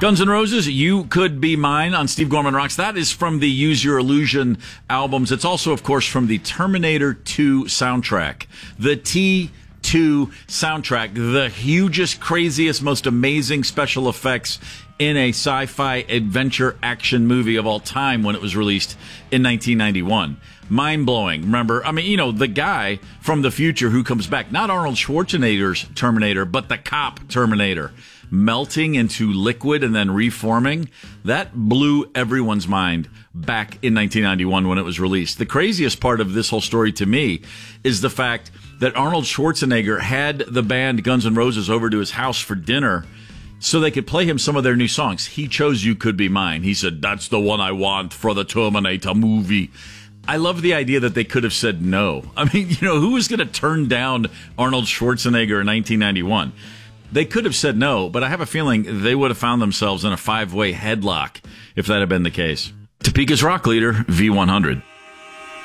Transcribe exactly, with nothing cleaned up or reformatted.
Guns N' Roses, You Could Be Mine on Steve Gorman Rocks. That is from the Use Your Illusion albums. It's also, of course, from the Terminator two soundtrack. The T two soundtrack, the hugest, craziest, most amazing special effects in a sci-fi adventure action movie of all time when it was released in nineteen ninety-one. Mind-blowing. Remember, I mean, you know, the guy from the future who comes back, not Arnold Schwarzenegger's Terminator, but the cop Terminator, melting into liquid and then reforming. That blew everyone's mind back in nineteen ninety-one when it was released. The craziest part of this whole story to me is the fact that Arnold Schwarzenegger had the band Guns N' Roses over to his house for dinner so they could play him some of their new songs. He chose You Could Be Mine. He said, that's the one I want for the Terminator movie. I love the idea that they could have said no. I mean, you know, who was going to turn down Arnold Schwarzenegger in nineteen ninety-one? They could have said no, but I have a feeling they would have found themselves in a five-way headlock if that had been the case. Topeka's rock leader, V one hundred.